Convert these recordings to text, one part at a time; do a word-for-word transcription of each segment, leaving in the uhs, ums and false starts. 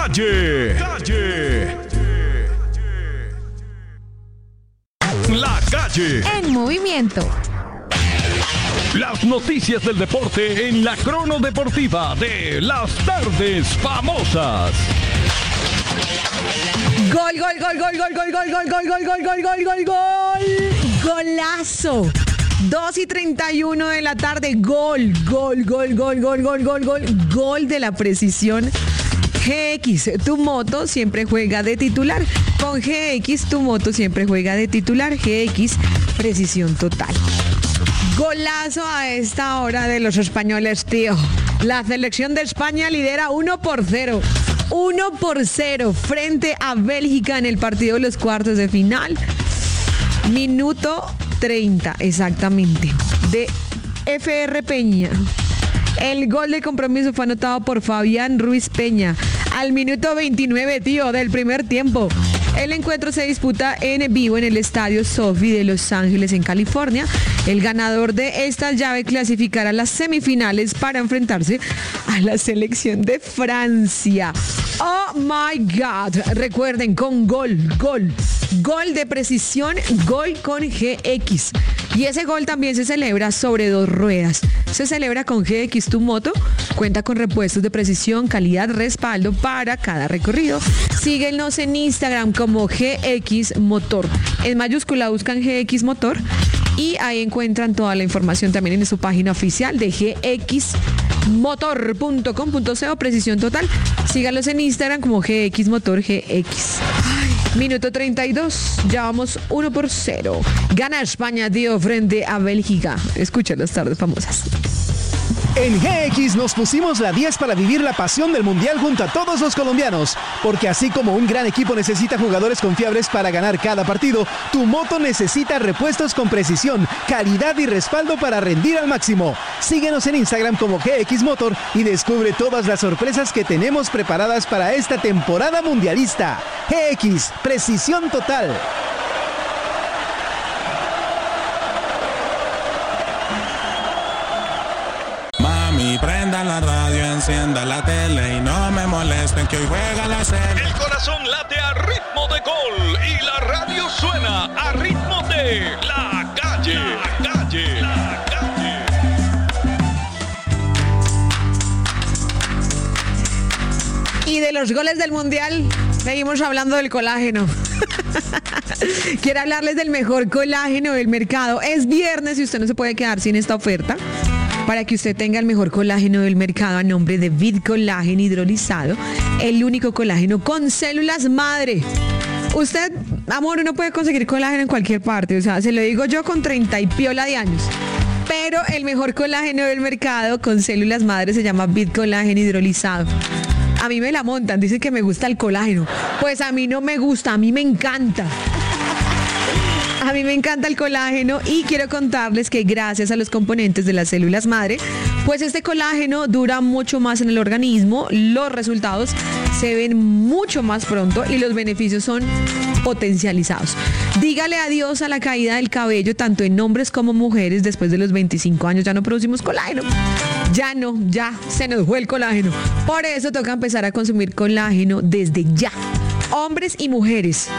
calle. Calle. La calle. En movimiento. Las noticias del deporte en la crono deportiva de las tardes famosas. Gol, gol, gol, gol, gol, gol, gol, gol, gol, gol, gol, gol, gol, gol, gol. Golazo. dos y treinta y uno de la tarde. Gol, gol, gol, gol, gol, gol, gol, gol. Gol de la Precisión G X. Tu moto siempre juega de titular. Con G X, tu moto siempre juega de titular. G X, precisión total. Golazo a esta hora de los españoles, tío. La selección de España lidera uno por cero. uno por cero frente a Bélgica en el partido de los cuartos de final. Minuto treinta, exactamente, de F R Peña. El gol de compromiso fue anotado por Fabián Ruiz Peña al minuto veintinueve, tío, del primer tiempo. El encuentro se disputa en vivo en el Estadio Sophie de Los Ángeles, en California. El ganador de esta llave clasificará a las semifinales para enfrentarse a la selección de Francia. Oh my God. Recuerden, con gol, gol, gol de precisión, gol con G X. Y ese gol también se celebra sobre dos ruedas. Se celebra con G X Tu Moto. Cuenta con repuestos de precisión, calidad, respaldo para cada recorrido. Síguenos en Instagram como G X Motor. En mayúscula buscan G X Motor y ahí encuentran toda la información también en su página oficial de g x motor punto com punto co, precisión total. Síganlos en Instagram como G X Motor G X. Ay, minuto treinta y dos, ya vamos uno por cero. Gana España, tío, frente a Bélgica. Escucha las tardes famosas. En G X nos pusimos la diez para vivir la pasión del Mundial junto a todos los colombianos, porque así como un gran equipo necesita jugadores confiables para ganar cada partido, tu moto necesita repuestos con precisión, calidad y respaldo para rendir al máximo. Síguenos en Instagram como G X Motor y descubre todas las sorpresas que tenemos preparadas para esta temporada mundialista. G X, precisión total. Prenda la radio, encienda la tele y no me molesten que hoy juega la serie. El corazón late a ritmo de gol y la radio suena a ritmo de la calle. La calle. La calle. Y de los goles del Mundial, seguimos hablando del colágeno. Quiero hablarles del mejor colágeno del mercado. Es viernes y usted no se puede quedar sin esta oferta. Para que usted tenga el mejor colágeno del mercado a nombre de Vidcolágeno hidrolizado, el único colágeno con células madre. Usted, amor, uno puede conseguir colágeno en cualquier parte, o sea, se lo digo yo con treinta y piola de años. Pero el mejor colágeno del mercado con células madre se llama Vidcolágeno hidrolizado. A mí me la montan, dicen que me gusta el colágeno. Pues a mí no me gusta, a mí me encanta. A mí me encanta el colágeno y quiero contarles que gracias a los componentes de las células madre, pues este colágeno dura mucho más en el organismo, los resultados se ven mucho más pronto y los beneficios son potencializados. Dígale adiós a la caída del cabello tanto en hombres como mujeres. Después de los veinticinco años ya no producimos colágeno. Ya no, ya se nos fue el colágeno. Por eso toca empezar a consumir colágeno desde ya. Hombres y mujeres.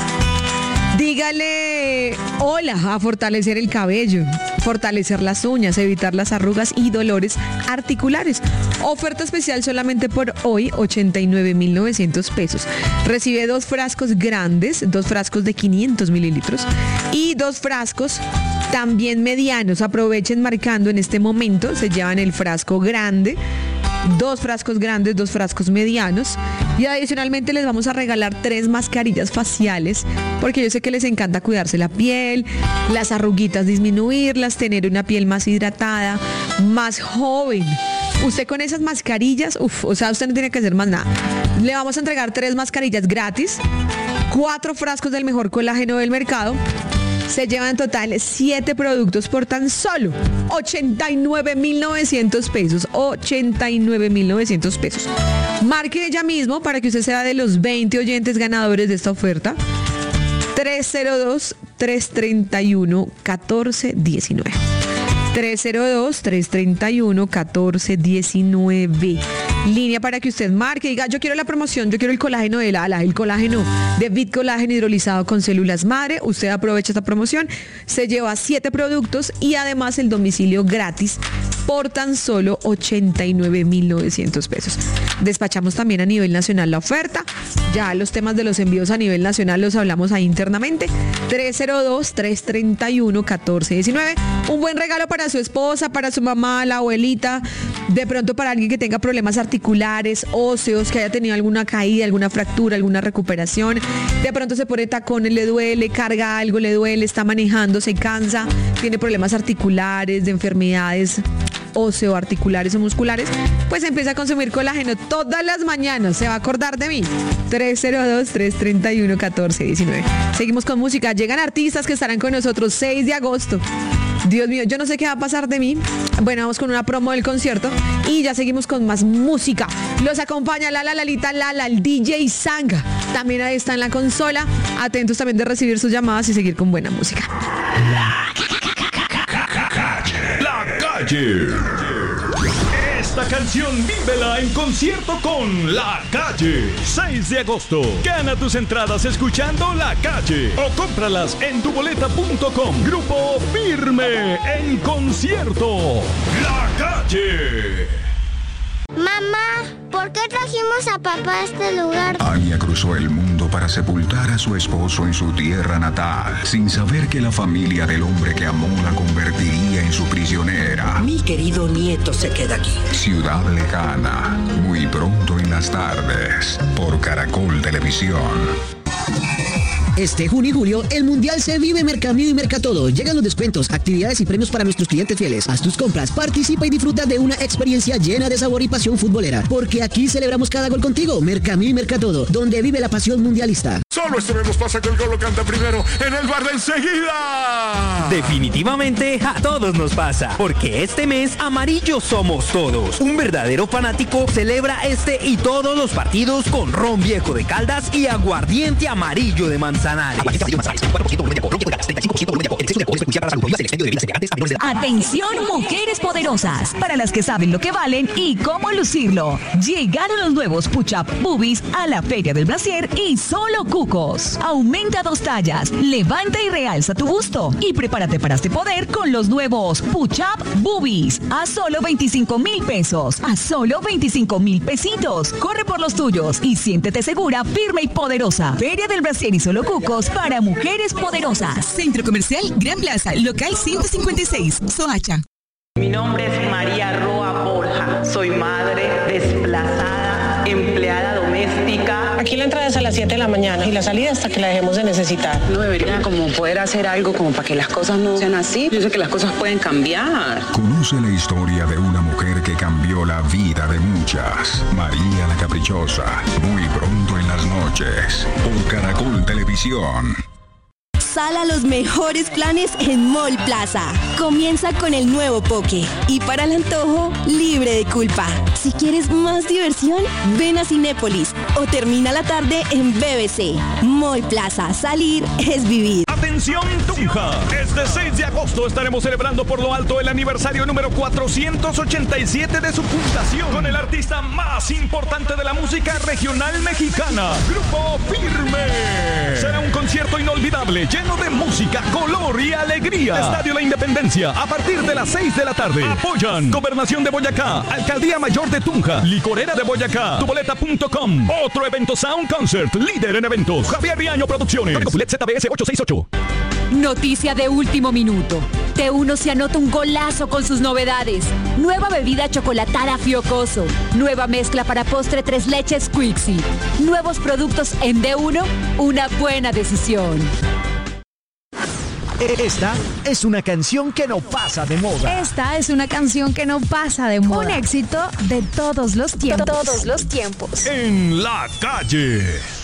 Dígale hola a fortalecer el cabello, fortalecer las uñas, evitar las arrugas y dolores articulares. Oferta especial solamente por hoy, ochenta y nueve mil novecientos pesos. Recibe dos frascos grandes, dos frascos de quinientos mililitros y dos frascos también medianos. Aprovechen marcando en este momento, se llevan el frasco grande, dos frascos grandes, dos frascos medianos y adicionalmente les vamos a regalar tres mascarillas faciales porque yo sé que les encanta cuidarse la piel, las arruguitas disminuirlas, tener una piel más hidratada, más joven. Usted con esas mascarillas, uff, o sea, usted no tiene que hacer más nada. Le vamos a entregar tres mascarillas gratis, cuatro frascos del mejor colágeno del mercado. Se llevan en total siete productos por tan solo ochenta y nueve mil novecientos pesos. ochenta y nueve mil novecientos pesos. Marque ya mismo para que usted sea de los veinte oyentes ganadores de esta oferta. tres cero dos, tres tres uno, uno cuatro uno nueve. tres cero dos, tres tres uno, uno cuatro uno nueve. Línea para que usted marque, diga, yo quiero la promoción, yo quiero el colágeno de Lala, el colágeno de Bit Colágeno hidrolizado con células madre. Usted aprovecha esta promoción, se lleva siete productos y además el domicilio gratis por tan solo ochenta y nueve mil novecientos pesos. Despachamos también a nivel nacional la oferta. Ya los temas de los envíos a nivel nacional los hablamos ahí internamente. tres cero dos, tres tres uno, uno cuatro uno nueve. Un buen regalo para su esposa, para su mamá, la abuelita, de pronto para alguien que tenga problemas articulares, óseos, que haya tenido alguna caída, alguna fractura, alguna recuperación. De pronto se pone tacones, le duele, carga algo, le duele, está manejando, se cansa, tiene problemas articulares, de enfermedades óseo-articulares o musculares, pues empieza a consumir colágeno todas las mañanas. Se va a acordar de mí. tres cero dos, tres tres uno, uno cuatro uno nueve. Seguimos con música. Llegan artistas que estarán con nosotros seis de agosto. Dios mío, yo no sé qué va a pasar de mí. Bueno, vamos con una promo del concierto y ya seguimos con más música. Los acompaña Lala, Lalita, Lala, el D J Sanga. También ahí está en la consola. Atentos también de recibir sus llamadas y seguir con buena música. La Calle. Esta canción vívela en concierto con La Calle. seis de agosto. Gana tus entradas escuchando La Calle o cómpralas en tu boleta punto com. Grupo Firme en concierto. La Calle. Mamá, ¿por qué trajimos a papá a este lugar? Anya cruzó el mundo para sepultar a su esposo en su tierra natal, sin saber que la familia del hombre que amó la convertiría en su prisionera. Mi querido nieto se queda aquí. Ciudad Lejana, muy pronto en las tardes, por Caracol Televisión. Este junio y julio, el Mundial se vive en Mercamío y Mercatodo. Llegan los descuentos, actividades y premios para nuestros clientes fieles. Haz tus compras, participa y disfruta de una experiencia llena de sabor y pasión futbolera. Porque aquí celebramos cada gol contigo. Mercamío y Mercatodo, donde vive la pasión mundialista. Solo este mes nos pasa que el gol lo canta primero en el bar de enseguida. Definitivamente a todos nos pasa, porque este mes amarillos somos todos. Un verdadero fanático celebra este y todos los partidos con ron viejo de Caldas y aguardiente amarillo de Manzanares. Atención, mujeres poderosas, para las que saben lo que valen y cómo lucirlo. Llegaron los nuevos Push-Up Boobies a la Feria del Brasier y solo cucos. Aumenta dos tallas, levanta y realza tu busto y prepárate para este poder con los nuevos Push-Up Boobies a solo veinticinco mil pesos, a solo veinticinco mil pesitos. Corre por los tuyos y siéntete segura, firme y poderosa. Feria del Brasier y solo cucos para mujeres poderosas. Centro Comercial Gran Plaza, local ciento cincuenta y seis, Soacha. Mi nombre es María Roa Borja. Soy madre, desplazada, empleada doméstica. Aquí la entrada es a las siete de la mañana y la salida hasta que la dejemos de necesitar. No debería como poder hacer algo como para que las cosas no sean así. Yo sé que las cosas pueden cambiar. Conoce la historia de una mujer que cambió la vida de muchas. María la Caprichosa. Muy pronto en las noches. Por Caracol Televisión. Sal a los mejores planes en Mall Plaza. Comienza con el nuevo Poke y para el antojo, libre de culpa. Si quieres más diversión, ven a Cinépolis o termina la tarde en B B C. Mall Plaza, salir es vivir. Atención Tunja, este seis de agosto estaremos celebrando por lo alto el aniversario número cuatrocientos ochenta y siete de su fundación con el artista más importante de la música regional mexicana, Grupo Firme. Será un concierto inolvidable, lleno de música, color y alegría. Estadio La Independencia, a partir de las seis de la tarde. Apoyan Gobernación de Boyacá, Alcaldía Mayor de Tunja, Licorera de Boyacá, tu boleta punto com. Otro evento Sound Concert, líder en eventos, Javier Riaño Producciones. Z B S ocho seis ocho. Noticia de último minuto. T uno se anota un golazo con sus novedades. Nueva bebida chocolatada Fiocoso. Nueva mezcla para postre tres leches Quixi. Nuevos productos en D uno. Una buena decisión. Esta es una canción que no pasa de moda. Esta es una canción que no pasa de moda. Un éxito de todos los tiempos. Todos los tiempos. En La Calle.